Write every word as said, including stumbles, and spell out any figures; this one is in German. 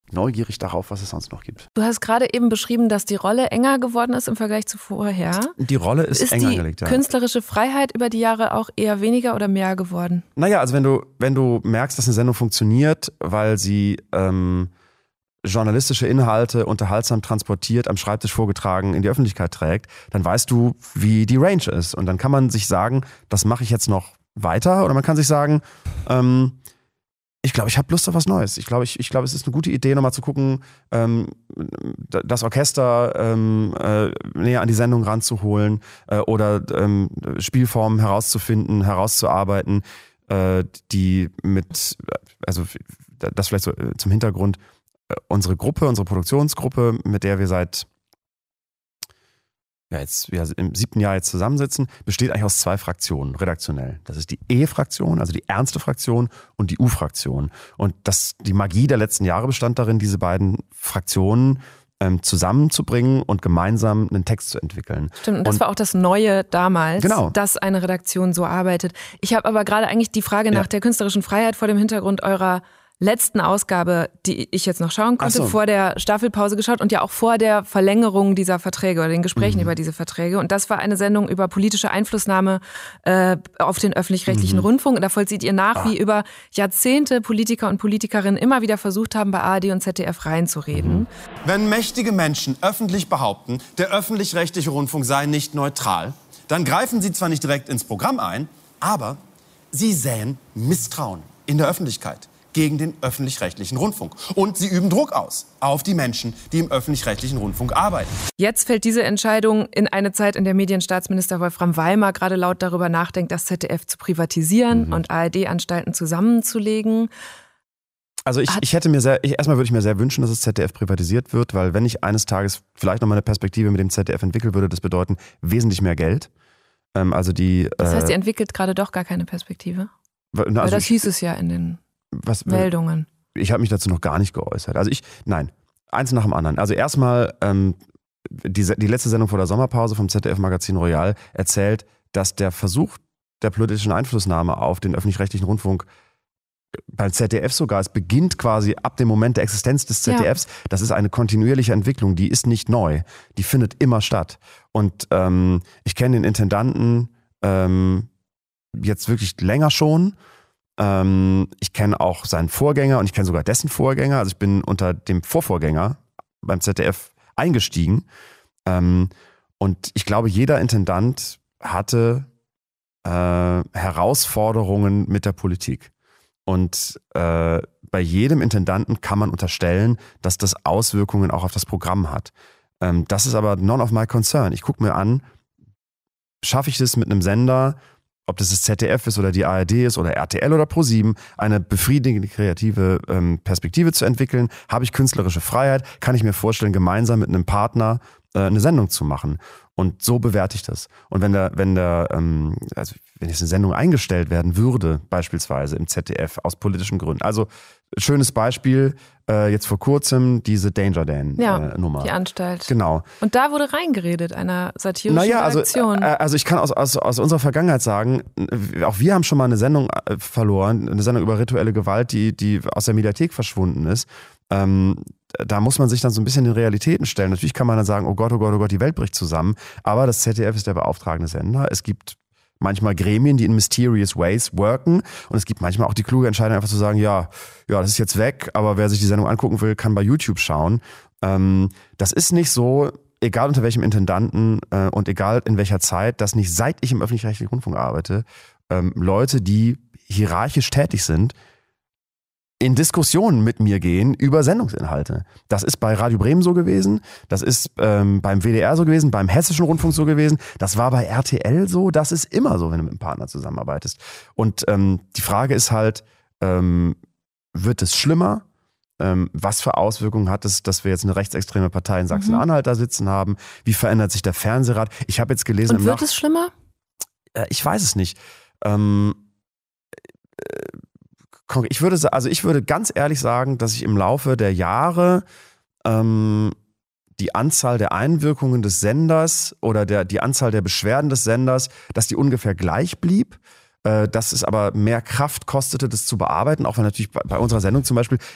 neugierig darauf, was es sonst noch gibt. Du hast gerade eben beschrieben, dass die Rolle enger geworden ist im Vergleich zu vorher. Die Rolle ist, ist enger die angelegt, ja. Künstlerische Freiheit über die Jahre auch eher weniger oder mehr geworden? Naja, also wenn du, wenn du merkst, dass eine Sendung funktioniert, weil sie ähm, journalistische Inhalte unterhaltsam transportiert, am Schreibtisch vorgetragen, in die Öffentlichkeit trägt, dann weißt du, wie die Range ist. Und dann kann man sich sagen, das mache ich jetzt noch weiter. Oder man kann sich sagen, ähm, ich glaube, ich habe Lust auf was Neues. Ich glaube, ich, ich glaube, es ist eine gute Idee, nochmal zu gucken, ähm, das Orchester ähm, äh, näher an die Sendung ranzuholen äh, oder ähm, Spielformen herauszufinden, herauszuarbeiten, äh, die mit, also das vielleicht so zum Hintergrund, unsere Gruppe, unsere Produktionsgruppe, mit der wir seit ja, jetzt wir im siebten Jahr jetzt zusammensitzen, besteht eigentlich aus zwei Fraktionen, redaktionell. Das ist die E-Fraktion, also die ernste Fraktion, und die U-Fraktion. Und das, die Magie der letzten Jahre bestand darin, diese beiden Fraktionen ähm, zusammenzubringen und gemeinsam einen Text zu entwickeln. Stimmt, und das und, war auch das Neue damals, genau. dass eine Redaktion so arbeitet. Ich habe aber gerade eigentlich die Frage nach ja. der künstlerischen Freiheit vor dem Hintergrund eurer letzten Ausgabe, die ich jetzt noch schauen konnte, so. vor der Staffelpause geschaut und ja auch vor der Verlängerung dieser Verträge oder den Gesprächen mhm. über diese Verträge. Und das war eine Sendung über politische Einflussnahme äh, auf den öffentlich-rechtlichen mhm. Rundfunk. Und da vollzieht ihr nach, ah. wie über Jahrzehnte Politiker und Politikerinnen immer wieder versucht haben, bei A R D und Z D F reinzureden. Mhm. Wenn mächtige Menschen öffentlich behaupten, der öffentlich-rechtliche Rundfunk sei nicht neutral, dann greifen sie zwar nicht direkt ins Programm ein, aber sie säen Misstrauen in der Öffentlichkeit gegen den öffentlich-rechtlichen Rundfunk. Und sie üben Druck aus auf die Menschen, die im öffentlich-rechtlichen Rundfunk arbeiten. Jetzt fällt diese Entscheidung in eine Zeit, in der Medienstaatsminister Wolfram Weimar gerade laut darüber nachdenkt, das Z D F zu privatisieren mhm. und A R D-Anstalten zusammenzulegen. Also ich, ich hätte mir sehr, ich, erstmal würde ich mir sehr wünschen, dass das Z D F privatisiert wird, weil wenn ich eines Tages vielleicht noch mal eine Perspektive mit dem Z D F entwickeln würde, das bedeuten wesentlich mehr Geld. Ähm, also die, das heißt, äh, ihr entwickelt gerade doch gar keine Perspektive? Also weil das ich, hieß es ja in den Was, Meldungen. Ich habe mich dazu noch gar nicht geäußert. Also ich, nein, eins nach dem anderen. Also erstmal, ähm, die, die letzte Sendung vor der Sommerpause vom Z D F-Magazin Royal erzählt, dass der Versuch der politischen Einflussnahme auf den öffentlich-rechtlichen Rundfunk beim Z D F sogar, es beginnt quasi ab dem Moment der Existenz des Z D Fs, ja. das ist eine kontinuierliche Entwicklung, die ist nicht neu, die findet immer statt. Und ähm, ich kenne den Intendanten ähm, jetzt wirklich länger schon. Ähm, ich kenne auch seinen Vorgänger und ich kenne sogar dessen Vorgänger. Also ich bin unter dem Vorvorgänger beim Z D F eingestiegen. Ähm, und ich glaube, jeder Intendant hatte äh, Herausforderungen mit der Politik. Und äh, bei jedem Intendanten kann man unterstellen, dass das Auswirkungen auch auf das Programm hat. Ähm, das ist aber none of my concern. Ich gucke mir an, schaffe ich das mit einem Sender, ob das das Z D F ist oder die A R D ist oder R T L oder ProSieben, eine befriedigende kreative ähm, Perspektive zu entwickeln? Habe ich künstlerische Freiheit? Kann ich mir vorstellen, gemeinsam mit einem Partner äh, eine Sendung zu machen? Und so bewerte ich das. Und wenn der, wenn der, ähm, also wenn jetzt eine Sendung eingestellt werden würde, beispielsweise im Z D F aus politischen Gründen. Also schönes Beispiel, äh, jetzt vor kurzem diese Danger Dan-Nummer. Ja, äh, die Anstalt. Genau. Und da wurde reingeredet, einer satirischen naja, also, Reaktion. Äh, also ich kann aus, aus, aus unserer Vergangenheit sagen, auch wir haben schon mal eine Sendung äh, verloren, eine Sendung über rituelle Gewalt, die, die aus der Mediathek verschwunden ist. Ähm, da muss man sich dann so ein bisschen den Realitäten stellen. Natürlich kann man dann sagen, oh Gott, oh Gott, oh Gott, die Welt bricht zusammen. Aber das Z D F ist der beauftragende Sender. Es gibt manchmal Gremien, die in mysterious ways worken. Und es gibt manchmal auch die kluge Entscheidung, einfach zu sagen, ja, ja, das ist jetzt weg, aber wer sich die Sendung angucken will, kann bei YouTube schauen. Ähm, das ist nicht so, egal unter welchem Intendanten äh, und egal in welcher Zeit, dass nicht seit ich im öffentlich-rechtlichen Rundfunk arbeite, ähm, Leute, die hierarchisch tätig sind, in Diskussionen mit mir gehen über Sendungsinhalte. Das ist bei Radio Bremen so gewesen, das ist ähm, beim W D R so gewesen, beim Hessischen Rundfunk so gewesen, das war bei R T L so, das ist immer so, wenn du mit einem Partner zusammenarbeitest. Und ähm, die Frage ist halt, ähm, wird es schlimmer? Ähm, was für Auswirkungen hat es, dass wir jetzt eine rechtsextreme Partei in Sachsen-Anhalt da sitzen haben? Wie verändert sich der Fernsehrat? Ich habe jetzt gelesen... Und wird Nach- es schlimmer? Äh, ich weiß es nicht. Ähm... Äh, Ich würde, also ich würde ganz ehrlich sagen, dass ich im Laufe der Jahre ähm, die Anzahl der Einwirkungen des Senders oder der, die Anzahl der Beschwerden des Senders, dass die ungefähr gleich blieb. Äh, dass es aber mehr Kraft kostete, das zu bearbeiten. Auch wenn natürlich bei, bei unserer Sendung zum Beispiel